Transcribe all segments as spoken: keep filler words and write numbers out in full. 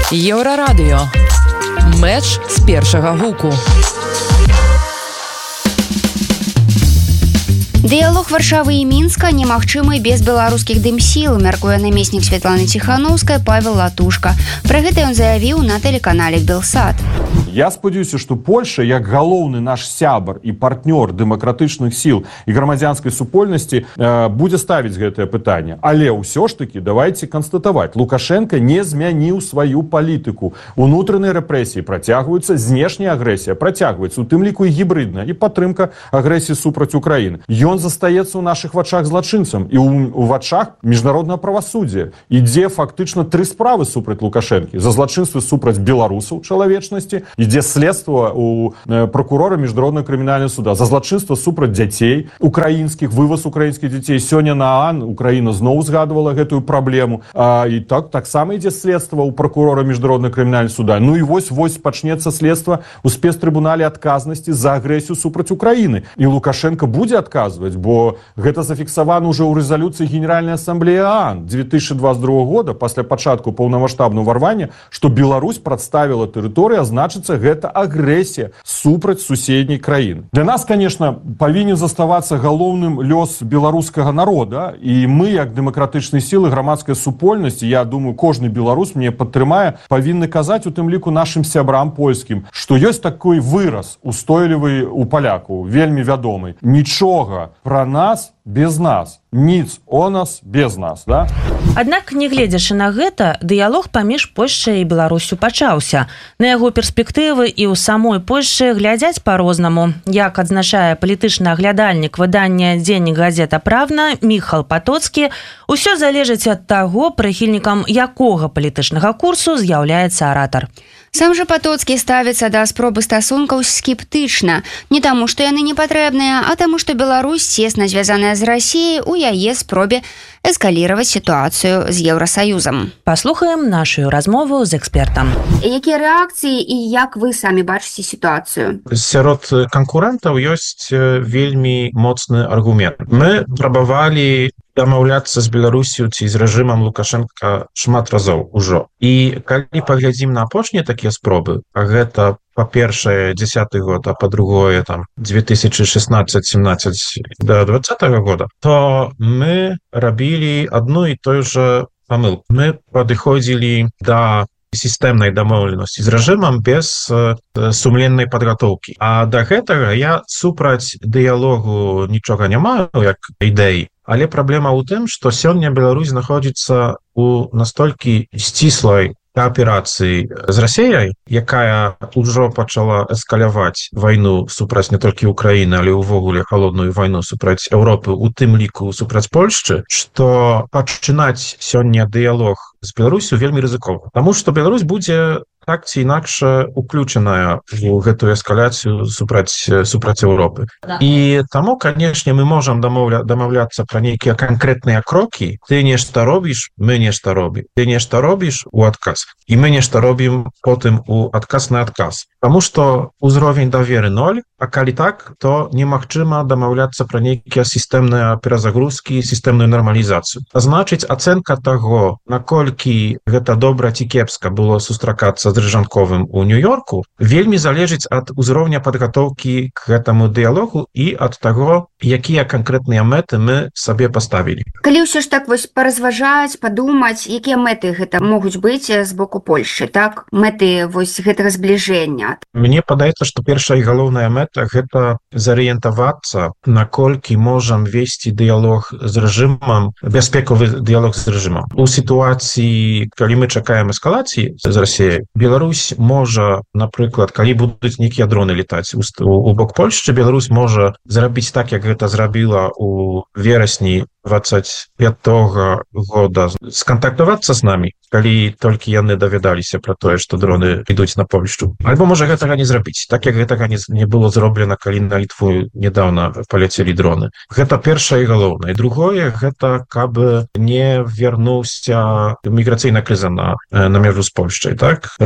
Еўрарадыё. Мэч з першага гуку. Дыялог Варшавы і Мінска немагчымы без беларускіх дымсіл, мяркуе намеснік Святланы Ціханаўскай Павел Латушка. Пра гэта ён заявіў на тэлеканале Белсат. Я спадзяюся, што Польша, як галоўны наш сябар і партнёр дэмакратычных сіл і грамадзянскай супольнасці, э, будзе ставіць гэтае пытанне. Але ўсё ж такі давайте канстатаваць, Лукашенко не змяніў сваю палітыку. Унутраныя рэпрэсіі працягваюцца, знешняя агрэсія працягваецца, у тым ліку і гібрыдная, і падтрымка агрэсіі супраць Украіны. Ён застаецца ў нашых вачах злачынцам і ў вачах міжнароднага правасуддзя. Ідзе фактычна тры справы супраць Лукашэнкі. За злачынствы супраць беларусаў чалавечнасці, ідзе следства у прокурора міжнароднага крымінальнага суда. За злачынства супраць дзяцей украінскіх, вываз украінскіх дзяцей. Сёння на ААН Украіна зноў згадывала гэтую праблему. А, і так таксама ідзе следства у прокурора міжнароднага крымінальнага суда. Ну і вось вось пачнецца следства у спецтрыбунале адказнасці за агрэсію супраць Украіны. І Лукашенко будзе адказваць, бо гэта зафіксавана ўжо ў рэзалюцыі Генеральнай асамблеі ААН две тысячи двадцать другого года пасля пачатку паўнамаштабнага ўварвання, што Беларусь прадставіла тэрыторыю, а значыцца гэта агрэсія супраць суседняй краіны. Для нас, конечно, павінен заставацца галоўным лёс беларускага народа, і мы, як дэмакратычныя сілы, грамадская супольнасць, я думаю, кожны беларус мне падтрымае, павінны казаць у тым ліку нашым сябрам польскім, што ёсць такой выраз устойлівы у палякаў, вельмі вядомы. Нічога пра нас без нас. Ніц о нас без нас, да? Аднак, не гледзячы на гэта, дыялог паміж Польшчай і Беларусю пачаўся. На яго перспектывы і ў самой Польшчы глядзяць па-рознаму. Як адзначае палітычны аглядальнік выдання «Дзеннік газета Правна» Міхал Патоцкі, усё залежыць ад таго, прыхільнікам якога палітычнага курсу з'яўляецца аратар. Сам жа Патоцкі ставіцца да спробы стасункаў скептычна. Не таму, што яны не патрэбныя, а таму, што Беларусь цесна звязаная з Расіяй у яе спробе эскаліраваць сітуацыю з Еўрасаюзам. Паслухаем нашу размову з экспертам. Якія рэакцыі і як вы самі бачыце сітуацыю? Сярод канкурэнтаў ёсць вельмі моцны аргумент. Мы прабавалі дамаўляцца з Беларусю ці з рэжымам Лукашенка шмат разоў ужо. І калі паглядзім на апошнія такія спробы, а гэта па-першае дзесяты год, а па-другое там две тысячи шестнадцать семнадцать до двадцатого года, то мы рабілі адну і той жа памылку. Мы падыходзілі да сістэмнай дамоўленасці з рэжымам без э, сумленнай падгатоўкі. А да гэтага я супраць дыялогу нічога не маю, як ідэі. Але праблема ў тым, што сёння Беларусь знаходзіцца у настолькі сціслай кааперацыі з Расіяй, якая ўжо пачала эскаляваць вайну супраць не толькі Украіны, але ўвогуле халодную вайну супраць Еўропы, у тым ліку супраць Польшчы, што пачынаць сёння дыялог з Беларусю вельмі рызыкова. Таму што Беларусь будзе так ці інакш уключаная ў гэтую эскаляцыю супраць, супраць Еўропы. Да. І таму, канешне, мы можам дамаўля, дамаўляцца пра нейкія канкрэтныя крокі. Ты нешта робіш, мы нешта робім. Ты нешта робіш у адказ. І мы нешта робім потым у адказ на адказ. Таму што ўзровень даверы ноль, а калі так, то немагчыма дамаўляцца пра нейкія сістэмныя перазагрузкі, сістэмную нармалізацыю. А значыць, ацэнка таго, наколькі гэта добра ці кепска было сустракацца з Рыжанковым у Нью-Йорку, вельмі залежыць ад узроўня падгатоўкі к гэтаму дыялогу і ад таго, якія канкрэтныя мэты мы сабе паставілі. Калі ўсё ж так вось паразважаць, падумаць, якія мэты гэта могуць быць з боку Польшчы, так? Мэты вось гэтага збліжэння. Мне падаецца, што першая і галоўная мэта гэта зарыентавацца, наколькі можам весці дыялог з рэжымам, бяспекавы дыялог з рэжымам. У сітуацыі, калі мы чакаем эскалацыі з Расіяй, Беларусь можа, напрыклад, калі будуць нейкія дроны летаць у, у бок Польшчы, Беларусь можа зрабіць так, як гэта зрабіла у верасні двадцать пятого года, скантактавацца з намі, калі толькі яны давядаліся пра тое, што дроны ідуць на Польшчу. Альбо можа гэтага не зрабіць, так як гэтага не, не было зроблена, калі на Літву недавно паляцелі дроны. Гэта першае і галоўнае. Другое, гэта каб не вярнуўся міграцыйная крыза на, на мяжу з Польшчай, так?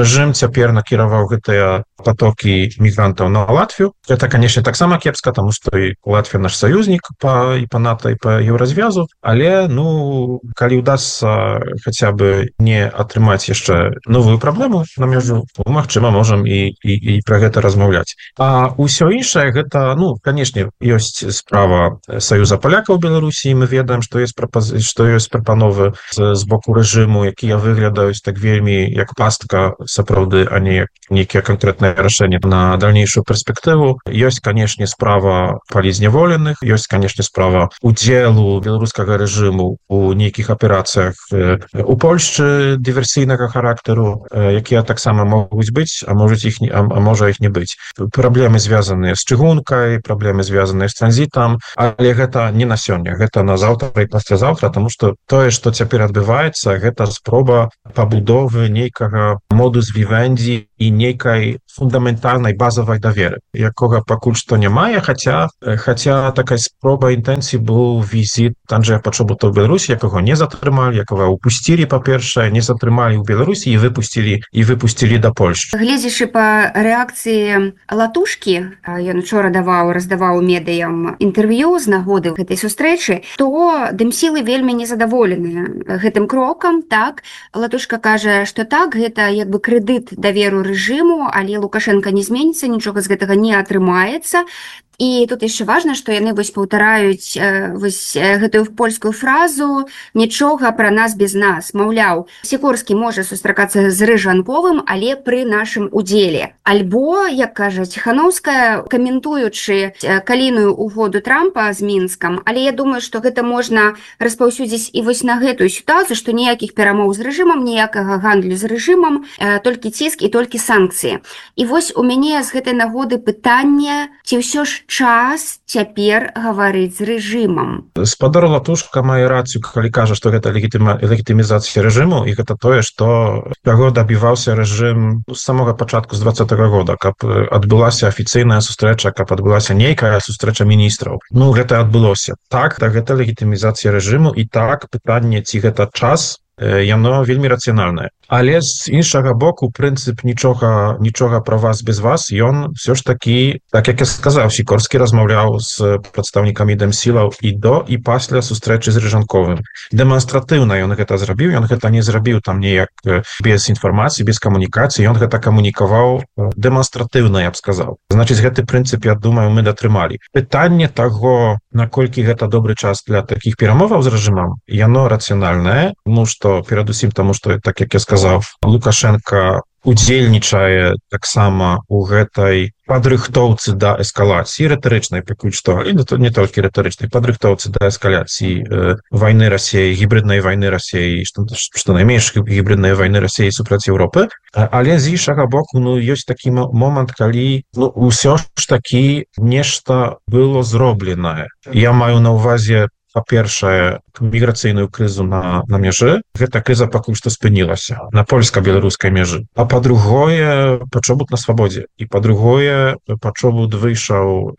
рэжым цяпер накіраваў гэтыя потокі мігрантаў на Латвію. Это, конечно, таксама кепска, тому што і Латвія наш саюзнік па, і па НАТО, і па еўразвязу, але, ну, калі ўдасца хаця бы не атрымаць яшчэ новую праблему на мяжу, магчыма, можам і, і, і пра гэта размаўляць. А ўсё іншае, гэта, ну, конечно, ёсць справа Саюза палякаў Беларусі, мы ведаем, што ёсць, прапоз... што ёсць прапановы з, з боку рэжыму, якія выглядаюць так вельмі як пастка сапраўды, а не нейкія канкрэтныя рашэнне на дальнейшую перспектыву. Ёсць, канешне, справа палізняволеных, ёсць, канешне, справа удзелу беларускага рэжыму у нейкіх аперацыях у Польшчы дыверсійнага характару, якія таксама могуць быць, а можуць іх не, а, а можа іх не быць. Праблемы звязаныя з чыгункай, праблемы звязаныя з транзітам, але гэта не на сёння, гэта на заўтра і паслязаўтра, таму што тое, што цяпер адбываецца, гэта спроба пабудовы нейкага модус вівендзі і нейкай фундаментальнай базавай даверы, якога пакуль што не мае, хаця, хаця такая спроба інтэнцыі быў візіт Анджэя Пачобута ў Беларусі, якога не затрымалі, якога упусцілі, па-першае, не затрымалі ў Беларусі і выпусцілі і выпусцілі да Польшчы. Гледзячы па рэакцыі Латушкі, ён учора даваў, раздаваў медыям інтэрв'ю з нагоды гэтай сустрэчы, то дымсілы вельмі незадаволеныя гэтым крокам, так. Латушка кажа, што так, гэта як бы крэдыт даверу рэжыму, але Лукашенко не зменіцца, нічога з гэтага не атрымаецца. І тут яшчэ важна, што яны вось паўтараюць э, вось э, гэтую польскую фразу «нічога пра нас без нас». Маўляў, Сікорскі можа сустракацца з Рыжанковым, але пры нашым удзеле. Альбо, як кажа Ціханаўская, каментуючы э, калійную угоду Трампа з Мінскам, але я думаю, што гэта можна распаўсюдзіць і вось на гэтую сітуацыю, што ніякіх перамоў з рэжымам, ніякага гандлю з рэжымам, э, толькі ціск і толькі санкцыі. І вось у мяне з гэтай нагоды пытанне, ці ўсё ж час цяпер гаварыць з рэжымам. Спадар Латушка мае рацыю, калі кажа, што гэта легітыма... легітымізацыя рэжыму, і гэта тое, што чаго дабіваўся рэжым з самога пачатку з двадцатага года, каб адбылася афіцыйная сустрэча, каб адбылася нейкая сустрэча міністраў. Ну, гэта адбылося. Так, так, гэта легітымізацыя рэжыму, і так, пытанне, ці гэта час, яно вельмі рацыянальнае. Але з іншага боку, прынцып нічога, нічога пра вас без вас, ён все ж такі, так як я сказаў, Сікорскі размаўляў з прадстаўнікамі дэмсілаў і до, і пасля сустрэчы з Рыжанковым. Дэманстратыўна ён гэта зрабіў, ён гэта не зрабіў там неяк без інфармацыі, без камунікацыі, ён гэта камунікаваў дэманстратыўна, я б сказаў. Значыць, гэты прынцып, я думаю, мы датрымалі. Пытанне таго, наколькі гэта добры час для такіх перамоваў з рэжымам, яно рацыянальнае, ну што перадусім таму, што, так як я сказаў, Лукашенко удзельнічае таксама у гэтай падрыхтоўцы да эскалацыі рытарычнай, пакуль што, і не толькі рытарычнай, падрыхтоўцы да эскаляцыі э, вайны Расіі, гібриднай вайны Расіі, што, што найменш гібриднай вайны Расіі супраць Еўропы. Але з іншага боку, ну, ёсць такі момант, калі ну, ўсё ж такі нешта было зробленае. Я маю на ўвазе па-першае, міграцыйную крызу на, на мяжы. Гэта крыза пакуль што спынілася на польска-беларускай мяжы. А па-другое, Пачобут на свабодзе. І па-другое, Пачобут выйшаў,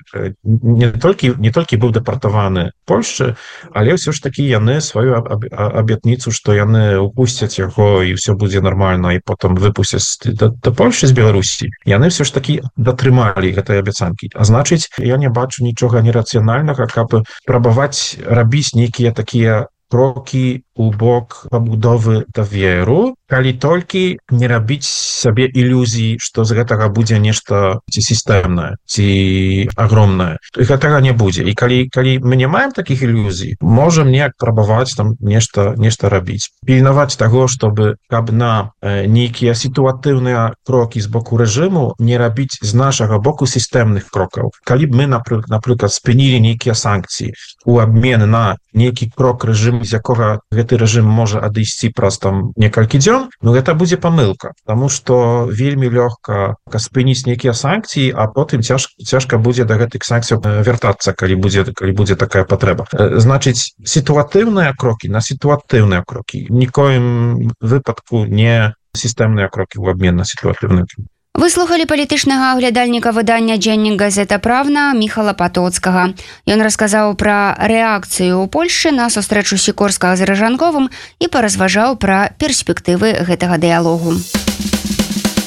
не толькі, не толькі быў дэпартаваны Польшчы, але ўсё ж такі яны сваю аб, аб'ятніцу, што яны упусцяць яго і ўсё будзе нармальна, і потым выпусцяць да, да Польшчы з Беларусі. Яны ўсё ж такі датрымалі гэтай абяцанкі. А значыць, я не бачу нічога нерацыянальнага, каб прабаваць рабіць нейкія такія крокі у бок пабудовы даверу, калі толькі не рабіць сабе ілюзій, што з гэтага будзе нешта ці сістэмнае, ці агромнае. І гэтага не будзе. І калі, калі мы не маем такіх ілюзій, можам неяк прабаваць там нешта, нешта рабіць. Пільнаваць таго, чтобы, каб на э, нейкія сітуатыўныя крокі з боку рэжыму не рабіць з нашага боку сістэмных крокаў. Калі б мы, напрыклад, спынілі нейкія санкцыі у абмен на нейкі крок рэжыму, з якога гэты рэжым можа адысці праз там некалькі дзён, ну гэта будзе памылка, таму што вельмі лёгка спыніць нейкія санкцыі, а потым цяж, цяжка будзе да гэтых санкцый вяртацца, калі будзе, калі будзе такая патрэба. Значыць, сітуатыўныя крокі на сітуатыўныя крокі, нікоім выпадку не сістэмныя крокі ў абмен на сітуатыўныя. Вы слухалі палітычнага аглядальніка выдання «Дзеннік газета Правна» Міхала Патоцкага. Ён расказаў пра рэакцыю ў Польшчы на сустрэчу Сікорскага з Рыжанковым і паразважаў пра перспектывы гэтага дыялогу.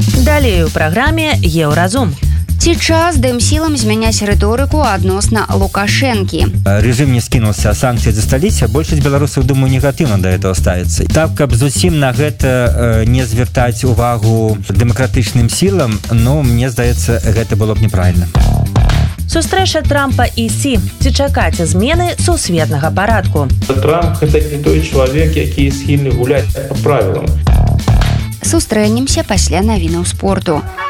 Далей у праграме Еўразум. Ці час дэмсілам змяняць рыторыку адносна Лукашэнкі? Режим не скінулся, санкцыі засталіся. Большасць беларусаў, думаю, негатыўна да этого ставіцца. Так, каб зусім на гэта не звяртаць увагу дэмакратычным сілам, но мне здаецца, гэта было б неправільна. Сустрэча Трампа і Сі. Ці чакаць змены сусветнага парадку? Трамп гэта не той чалавек, які схільны гуляць па правілам. Сустрэнемся пасля навінаў спорту.